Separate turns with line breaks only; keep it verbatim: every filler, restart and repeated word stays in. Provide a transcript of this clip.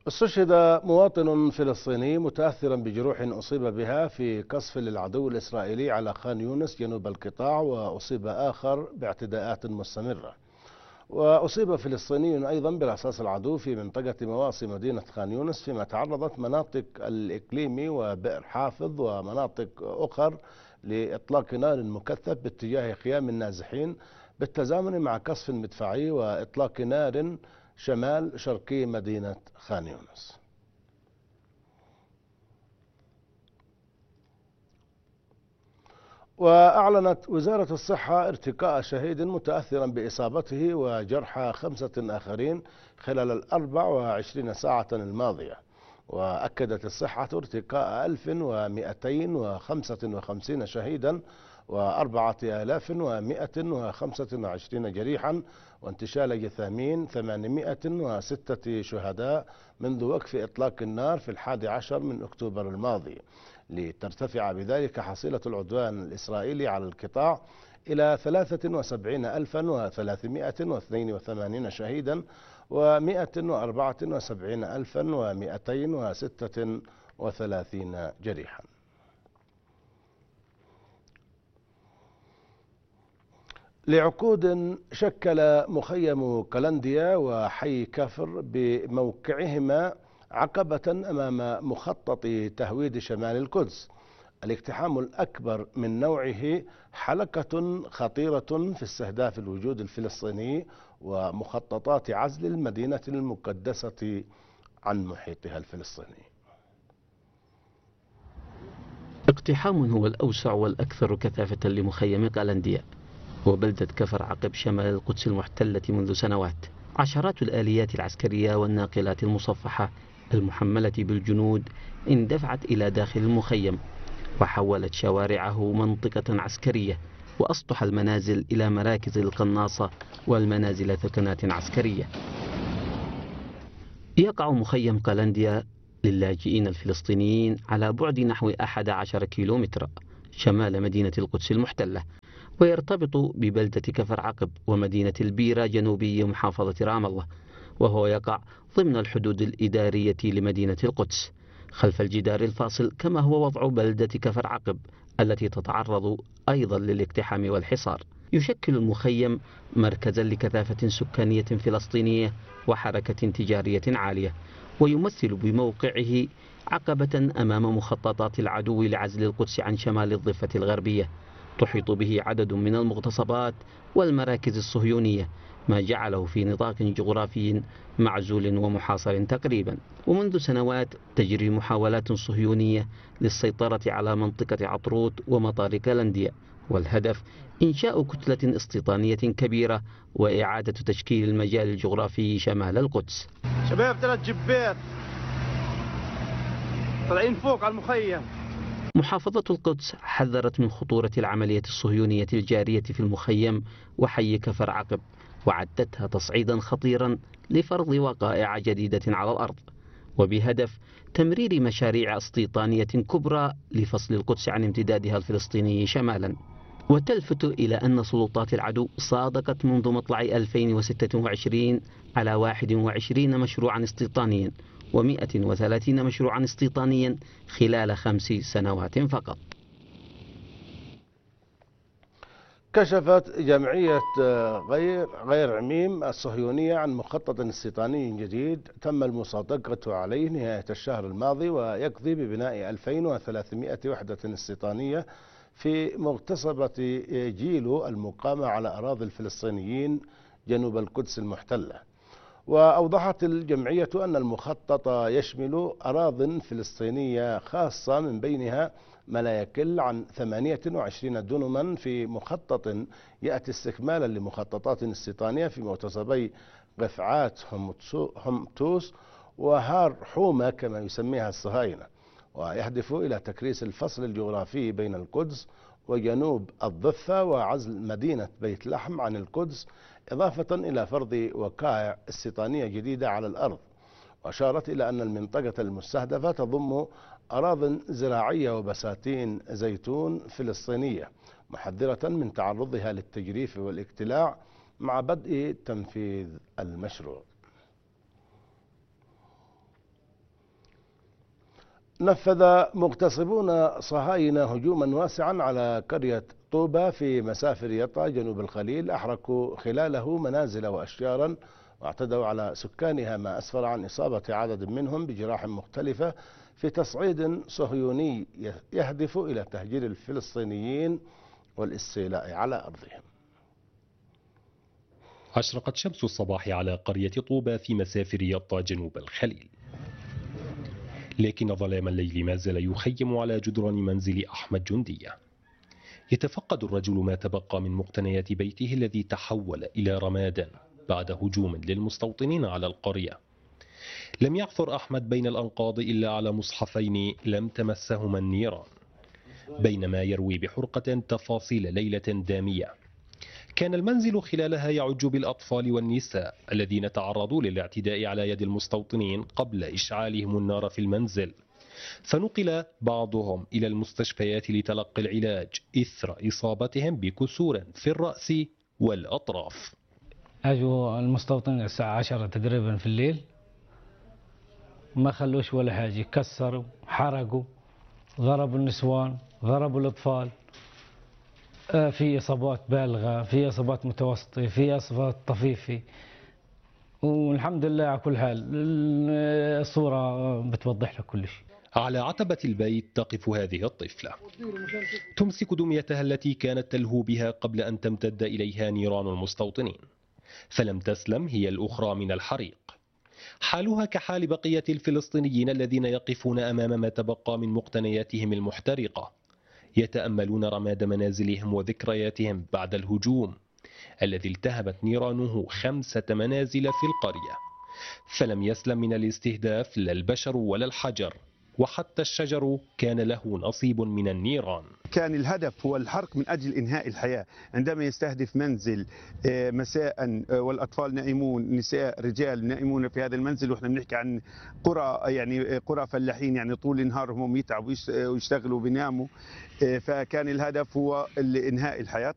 استشهد مواطن فلسطيني متأثرا بجروح أصيب بها في قصف للعدو الإسرائيلي على خان يونس جنوب القطاع، وأصيب آخر باعتداءات مستمرة. وأصيب فلسطيني أيضا برصاص العدو في منطقة مواصي مدينة خان يونس، فيما تعرضت مناطق الإقليمي وبئر حافظ ومناطق أخرى لإطلاق نار مكثف باتجاه خيام النازحين، بالتزامن مع قصف مدفعي وإطلاق نار شمال شرقي مدينة خان يونس. وأعلنت وزارة الصحة ارتقاء شهيد متأثرا بإصابته وجرحى خمسة آخرين خلال الأربع وعشرين ساعة الماضية. وأكدت الصحة ارتقاء ألف ومئتين وخمسة وخمسين شهيدا وأربعة آلاف ومئة وخمسة وعشرين جريحا، وانتشال جثامين ثمانمئة وستة شهداء منذ وقف إطلاق النار في الحادي عشر من أكتوبر الماضي، لترتفع بذلك حصيلة العدوان الإسرائيلي على القطاع إلى ثلاثة وسبعين ألفا وثلاثمئة واثنين وثمانين شهيدا ومئة وأربعة وسبعين ألفا ومئتين وستة وثلاثين جريحا. لعقود شكل مخيم قلنديا وحي كفر بموقعهما عقبة أمام مخطط تهويد شمال القدس الاقتحام الأكبر من نوعه، حلقة خطيرة في استهداف الوجود الفلسطيني ومخططات عزل المدينة المقدسة عن محيطها الفلسطيني.
اقتحام هو الأوسع والأكثر كثافة لمخيم قلنديا وبلدة كفر عقب شمال القدس المحتلة منذ سنوات. عشرات الآليات العسكرية والناقلات المصفحة المحملة بالجنود اندفعت إلى داخل المخيم وحولت شوارعه منطقة عسكرية، وأسطح المنازل إلى مراكز القناصة والمنازل ثكنات عسكرية. يقع مخيم قلنديا للاجئين الفلسطينيين على بعد نحو أحد عشر كيلومتر شمال مدينة القدس المحتلة، ويرتبط ببلدة كفر عقب ومدينة البيرة جنوبي محافظة رام الله، وهو يقع ضمن الحدود الإدارية لمدينة القدس خلف الجدار الفاصل، كما هو وضع بلدة كفر عقب التي تتعرض أيضا للاقتحام والحصار. يشكل المخيم مركزا لكثافة سكانية فلسطينية وحركة تجارية عالية، ويمثل بموقعه عقبة أمام مخططات العدو لعزل القدس عن شمال الضفة الغربية. تحيط به عدد من المغتصبات والمراكز الصهيونية، ما جعله في نطاق جغرافي معزول ومحاصر تقريبا. ومنذ سنوات تجري محاولات صهيونية للسيطرة على منطقة عطروت ومطار قلنديا، والهدف إنشاء كتلة استيطانية كبيرة وإعادة تشكيل المجال الجغرافي شمال القدس.
شباب ثلاث جبات طالعين فوق على المخيم.
محافظة القدس حذرت من خطورة العملية الصهيونية الجارية في المخيم وحي كفر عقب، وعدتها تصعيدا خطيرا لفرض وقائع جديدة على الأرض، وبهدف تمرير مشاريع استيطانية كبرى لفصل القدس عن امتدادها الفلسطيني شمالا. وتلفت إلى أن سلطات العدو صادقت منذ مطلع ألفين وستة وعشرين على واحد وعشرين مشروعا استيطانيا ومئة وثلاثين مشروعا استيطانيا خلال خمس سنوات فقط.
كشفت جمعية غير غير عميم الصهيونية عن مخطط استيطاني جديد تم المصادقة عليه نهاية الشهر الماضي، ويقضي ببناء ألفين وثلاثمئة وحدة استيطانية في مغتصبة جيلو المقامة على أراضي الفلسطينيين جنوب القدس المحتلة. وأوضحت الجمعية أن المخطط يشمل أراضٍ فلسطينية خاصة من بينها ما لا يقل عن ثمانية وعشرين دنما في مخطط يأتي استكمالا لمخططات استيطانية في مغتصبي قفعات همتوس وهار حومة كما يسميها الصهاينة، ويهدف إلى تكريس الفصل الجغرافي بين القدس وجنوب الضفة وعزل مدينة بيت لحم عن القدس، إضافة إلى فرض وقائع استيطانية جديدة على الأرض. وأشارت إلى أن المنطقة المستهدفة تضم أراضٍ زراعية وبساتين زيتون فلسطينية، محذرة من تعرضها للتجريف والاقتلاع مع بدء تنفيذ المشروع. نفذ مغتصبون صهاينة هجوما واسعا على قرية طوبة في مسافر يطا جنوب الخليل، أحرقوا خلاله منازل وأشجارا واعتدوا على سكانها، ما أسفر عن إصابة عدد منهم بجراح مختلفة في تصعيد صهيوني يهدف إلى تهجير الفلسطينيين والاستيلاء على أرضهم.
أشرقت شمس الصباح على قرية طوبة في مسافر يطا جنوب الخليل، لكن ظلام الليل ما زال يخيم على جدران منزل أحمد جندية. يتفقد الرجل ما تبقى من مقتنيات بيته الذي تحول إلى رماد بعد هجوم للمستوطنين على القرية. لم يعثر أحمد بين الأنقاض إلا على مصحفين لم تمسهما النيران، بينما يروي بحرقة تفاصيل ليلة دامية كان المنزل خلالها يعج بالأطفال والنساء الذين تعرضوا للاعتداء على يد المستوطنين قبل إشعالهم النار في المنزل، فنقل بعضهم إلى المستشفيات لتلقي العلاج إثر إصابتهم بكسور في الرأس والأطراف.
أجوا المستوطنين الساعة عشرة تقريبا في الليل، ما خلوش ولا حاجة، كسروا، حرقوا، ضربوا النسوان، ضربوا الأطفال، في إصابات بالغة، في إصابات متوسطة، في إصابات طفيفة، والحمد لله على كل حال الصورة بتوضح لك كل شيء.
على عتبة البيت تقف هذه الطفلة تمسك دميتها التي كانت تلهو بها قبل أن تمتد إليها نيران المستوطنين، فلم تسلم هي الأخرى من الحريق. حالها كحال بقية الفلسطينيين الذين يقفون أمام ما تبقى من مقتنياتهم المحترقة، يتأملون رماد منازلهم وذكرياتهم بعد الهجوم الذي التهبت نيرانه خمسة منازل في القرية، فلم يسلم من الاستهداف لا البشر ولا الحجر، وحتى الشجر كان له نصيب من النيران.
كان الهدف هو الحرق من أجل إنهاء الحياة، عندما يستهدف منزل مساء والأطفال نائمون، نساء رجال نائمون في هذا المنزل، وإحنا بنحكي عن قرى يعني قرى فلاحين، يعني طول النهار هم يتعبوا ويشتغلوا وبيناموا، فكان الهدف هو إنهاء الحياة.